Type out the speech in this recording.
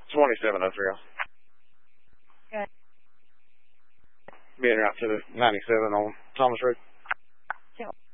2703. Good. Being out to the 97 on Thomas Road. Sure.